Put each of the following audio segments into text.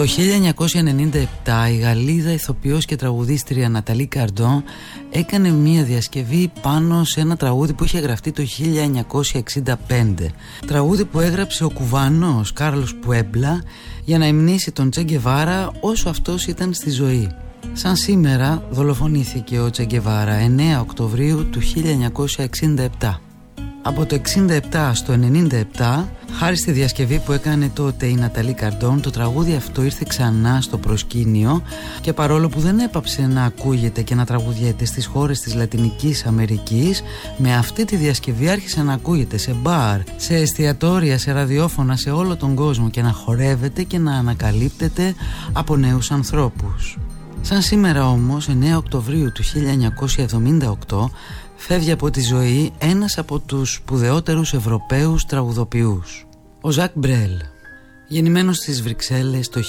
Το 1997 η Γαλλίδα ηθοποιός και τραγουδίστρια Ναταλή Καρντόν έκανε μία διασκευή πάνω σε ένα τραγούδι που είχε γραφτεί το 1965. Τραγούδι που έγραψε ο Κουβανός Κάρλος Πουέμπλα για να υμνήσει τον Τσε Γκεβάρα όσο αυτός ήταν στη ζωή. Σαν σήμερα δολοφονήθηκε ο Τσε Γκεβάρα 9 Οκτωβρίου του 1967. Από το 67 στο 97, χάρη στη διασκευή που έκανε τότε η Ναταλή Καρντόν, το τραγούδι αυτό ήρθε ξανά στο προσκήνιο και παρόλο που δεν έπαψε να ακούγεται και να τραγουδιέται στις χώρες της Λατινικής Αμερικής, με αυτή τη διασκευή άρχισε να ακούγεται σε μπαρ, σε εστιατόρια, σε ραδιόφωνα, σε όλο τον κόσμο και να χορεύεται και να ανακαλύπτεται από νέους ανθρώπους. Σαν σήμερα όμως, 9 Οκτωβρίου του 1978, φεύγει από τη ζωή ένας από τους σπουδαιότερους Ευρωπαίους τραγουδοποιούς, ο Ζακ Μπρέλ. Γεννημένος στις Βρυξέλλες το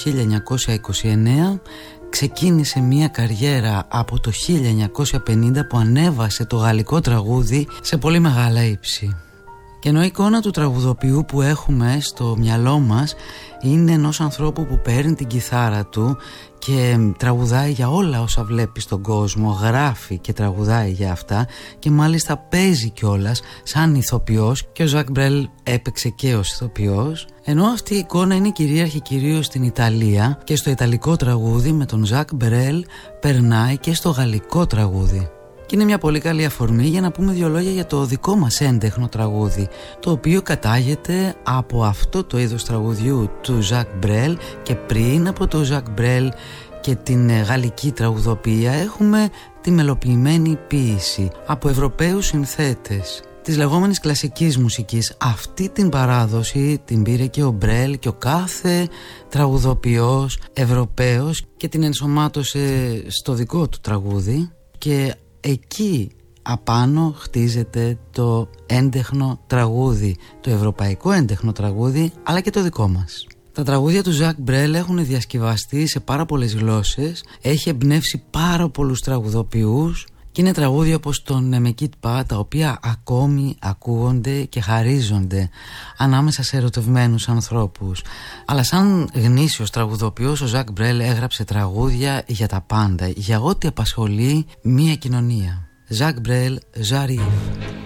1929, ξεκίνησε μια καριέρα από το 1950 που ανέβασε το γαλλικό τραγούδι σε πολύ μεγάλα ύψη. Και ενώ η εικόνα του τραγουδοποιού που έχουμε στο μυαλό μας είναι ενός ανθρώπου που παίρνει την κιθάρα του και τραγουδάει για όλα όσα βλέπει στον κόσμο, γράφει και τραγουδάει για αυτά και μάλιστα παίζει κιόλας σαν ηθοποιός, και ο Ζακ Μπρέλ έπαιξε και ως ηθοποιός, ενώ αυτή η εικόνα είναι κυρίαρχη κυρίως στην Ιταλία και στο ιταλικό τραγούδι με τον Ζακ Μπρέλ περνάει και στο γαλλικό τραγούδι. Και είναι μια πολύ καλή αφορμή για να πούμε δύο λόγια για το δικό μας έντεχνο τραγούδι, το οποίο κατάγεται από αυτό το είδος τραγουδιού του Ζακ Μπρέλ, και πριν από το Ζακ Μπρέλ και την γαλλική τραγουδοποιία έχουμε τη μελοποιημένη ποίηση από Ευρωπαίους συνθέτες της λεγόμενης κλασικής μουσικής. Αυτή την παράδοση την πήρε και ο Μπρέλ και ο κάθε τραγουδοποιός Ευρωπαίος και την ενσωμάτωσε στο δικό του τραγούδι, και εκεί απάνω χτίζεται το έντεχνο τραγούδι, το ευρωπαϊκό έντεχνο τραγούδι, αλλά και το δικό μας. Τα τραγούδια του Ζακ Μπρέλ έχουν διασκευαστεί σε πάρα πολλές γλώσσες, έχει εμπνεύσει πάρα πολλούς τραγουδοποιούς και είναι τραγούδια όπως το Ne me quitte pas, τα οποία ακόμη ακούγονται και χαρίζονται ανάμεσα σε ερωτευμένους ανθρώπους. Αλλά σαν γνήσιος τραγουδοποιός ο Ζακ Μπρέλ έγραψε τραγούδια για τα πάντα, για ό,τι απασχολεί μία κοινωνία. Ζακ Μπρέλ, J'arrive.